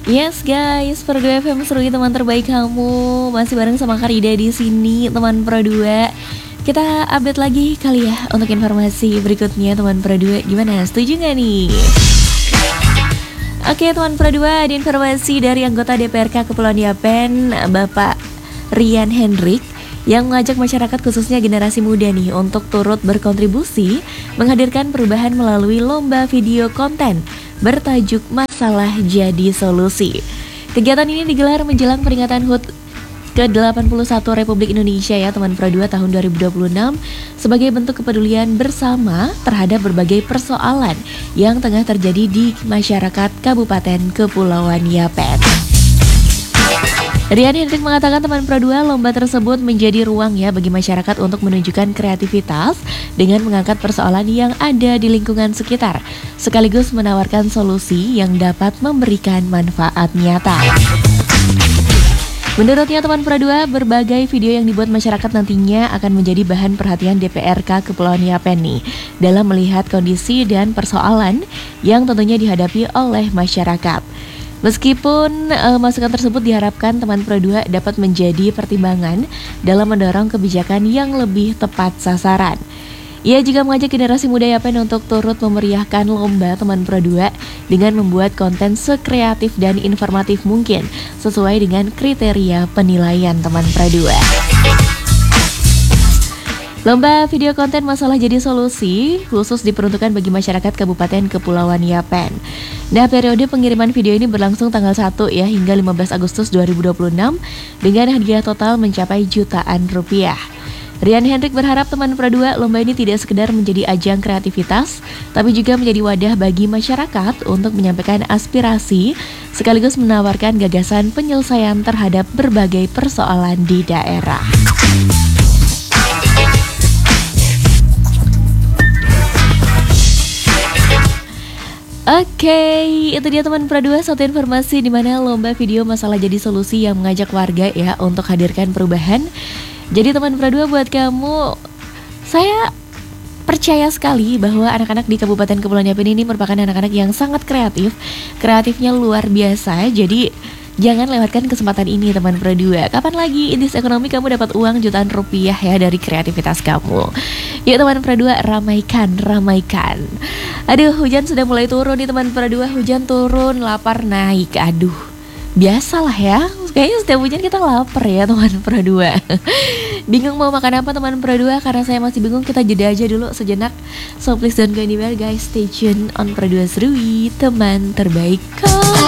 Yes guys, Pro 2 FM seru teman terbaik kamu. Masih bareng sama Karida di sini, teman Pro 2. Kita update lagi kali ya untuk informasi berikutnya teman Pro 2. Gimana? Setuju gak nih? Oke teman Pro 2, ada informasi dari anggota DPRK Kepulauan Yapen, Bapak Rian Hendrik, yang mengajak masyarakat khususnya generasi muda nih untuk turut berkontribusi menghadirkan perubahan melalui lomba video konten bertajuk Masalah Jadi Solusi. Kegiatan ini digelar menjelang peringatan HUT ke-81 Republik Indonesia ya teman Pro 2 tahun 2026 sebagai bentuk kepedulian bersama terhadap berbagai persoalan yang tengah terjadi di masyarakat Kabupaten Kepulauan Yapen. Rian Hendrik mengatakan teman Pro 2, lomba tersebut menjadi ruang ya bagi masyarakat untuk menunjukkan kreativitas dengan mengangkat persoalan yang ada di lingkungan sekitar, sekaligus menawarkan solusi yang dapat memberikan manfaat nyata. Menurutnya teman Pro 2, berbagai video yang dibuat masyarakat nantinya akan menjadi bahan perhatian DPRK Kepulauan Yapen nih dalam melihat kondisi dan persoalan yang tentunya dihadapi oleh masyarakat. Meskipun masukan tersebut diharapkan teman Pro 2 dapat menjadi pertimbangan dalam mendorong kebijakan yang lebih tepat sasaran. Ia juga mengajak generasi muda Yapen untuk turut memeriahkan lomba teman Pro 2 dengan membuat konten sekreatif dan informatif mungkin sesuai dengan kriteria penilaian teman Pro 2. Lomba video konten Masalah Jadi Solusi khusus diperuntukkan bagi masyarakat Kabupaten Kepulauan Yapen. Nah, periode pengiriman video ini berlangsung tanggal 1 ya hingga 15 Agustus 2026 dengan hadiah total mencapai jutaan rupiah. Rian Hendrik berharap teman Pro 2, lomba ini tidak sekedar menjadi ajang kreativitas, tapi juga menjadi wadah bagi masyarakat untuk menyampaikan aspirasi sekaligus menawarkan gagasan penyelesaian terhadap berbagai persoalan di daerah. Oke, itu dia teman Pro 2, satu informasi di mana lomba video Masalah Jadi Solusi yang mengajak warga ya untuk hadirkan perubahan. Jadi teman Pro 2, buat kamu, saya percaya sekali bahwa anak-anak di Kabupaten Kepulauan Yapen ini merupakan anak-anak yang sangat kreatif. Kreatifnya luar biasa, jadi jangan lewatkan kesempatan ini teman Pro 2. Kapan lagi Indis Ekonomi kamu dapat uang jutaan rupiah ya dari kreativitas kamu. Yuk teman Pro 2, ramaikan. Aduh, hujan sudah mulai turun nih teman Pro 2. Hujan turun, lapar naik. Aduh, biasalah ya. Kayaknya setiap hujan kita lapar ya teman Pro 2. Bingung mau makan apa teman Pro 2? Karena saya masih bingung, kita jeda aja dulu sejenak. So please don't go anywhere guys, stay tune on Pro 2 Serui, teman terbaik.